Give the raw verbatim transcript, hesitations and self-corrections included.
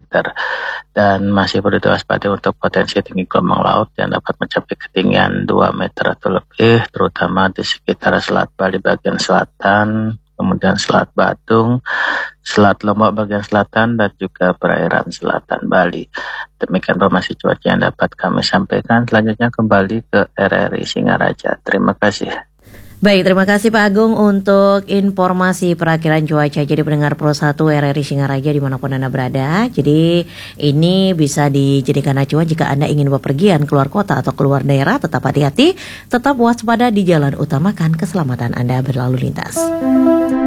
meter. Dan masih perlu diwaspadai untuk potensi tinggi gelombang laut yang dapat mencapai ketinggian dua meter atau lebih, terutama di sekitar Selat Bali bagian selatan, kemudian Selat Batung, Selat Lombok bagian selatan, dan juga perairan selatan Bali. Demikian informasi cuaca yang dapat kami sampaikan. Selanjutnya kembali ke R R I Singaraja. Terima kasih. Baik, terima kasih Pak Agung untuk informasi perakiran cuaca. Jadi pendengar Pro satu R R I Singaraja dimanapun Anda berada. Jadi ini bisa dijadikan acuan jika Anda ingin bepergian keluar kota atau keluar daerah. Tetap hati-hati, tetap waspada di jalan, utamakan keselamatan Anda berlalu lintas.